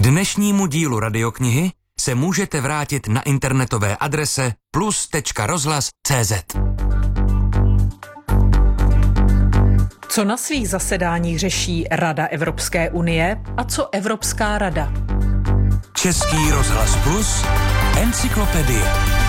dnešnímu dílu Radioknihy se můžete vrátit na internetové adrese plus.rozhlas.cz. Co na svých zasedáních řeší Rada Evropské unie a co Evropská rada? Český rozhlas Plus, encyklopedie.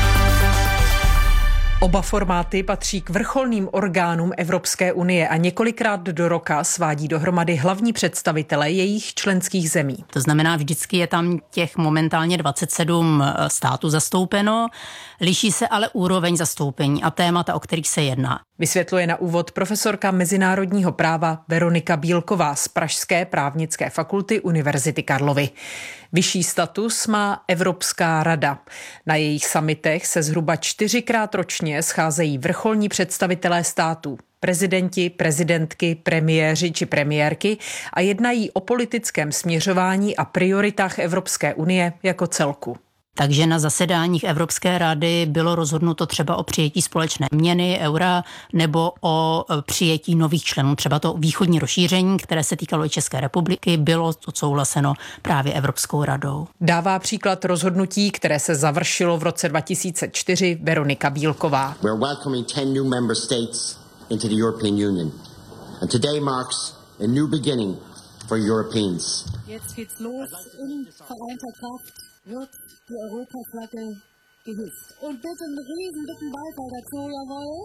Oba formáty patří k vrcholným orgánům Evropské unie a několikrát do roka svádí dohromady hlavní představitele jejich členských zemí. To znamená, vždycky je tam těch momentálně 27 států zastoupeno, liší se ale úroveň zastoupení a témata, o kterých se jedná. Vysvětluje na úvod profesorka mezinárodního práva Veronika Bílková z Pražské právnické fakulty Univerzity Karlovy. Vyšší status má Evropská rada. Na jejich summitech se zhruba 4krát ročně scházejí vrcholní představitelé států, prezidenti, prezidentky, premiéři či premiérky a jednají o politickém směřování a prioritách Evropské unie jako celku. Takže na zasedáních Evropské rady bylo rozhodnuto třeba o přijetí společné měny, eura, nebo o přijetí nových členů. Třeba to východní rozšíření, které se týkalo i České republiky, bylo odsouhlaseno právě Evropskou radou. Dává příklad rozhodnutí, které se završilo v roce 2004 Veronika Bílková. We're welcoming 10 new member states into the European Union. And today marks a new beginning for Europeans. Jetzt geht's los in vereinter Kraft. Wird die Europaflagge gehisst. Und bitte einen riesen dicken Beifall dazu, jawohl.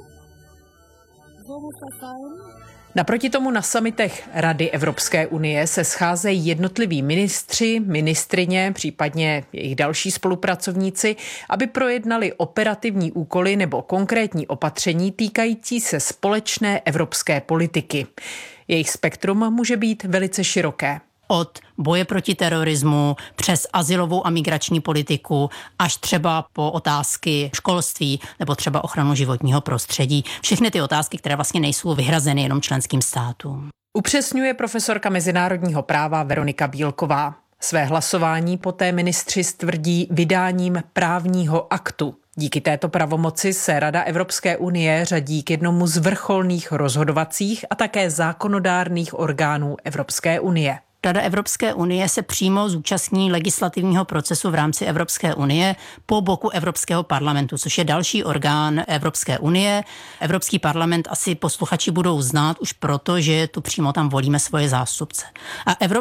So muss das sein. Naproti tomu na summitech Rady Evropské unie se scházejí jednotliví ministři, ministryně, případně jejich další spolupracovníci, aby projednali operativní úkoly nebo konkrétní opatření týkající se společné evropské politiky. Jejich spektrum může být velice široké. Od boje proti terorismu přes azylovou a migrační politiku až třeba po otázky školství nebo třeba ochranu životního prostředí. Všechny ty otázky, které vlastně nejsou vyhrazeny jenom členským státům. Upřesňuje profesorka mezinárodního práva Veronika Bílková. Své hlasování poté ministři stvrdí vydáním právního aktu. Díky této pravomoci se Rada Evropské unie řadí k jednomu z vrcholných rozhodovacích a také zákonodárných orgánů Evropské unie. Rada Evropské unie se přímo zúčastní legislativního procesu v rámci Evropské unie po boku Evropského parlamentu, což je další orgán Evropské unie. Evropský parlament asi posluchači budou znát už proto, že tu přímo tam volíme svoje zástupce. A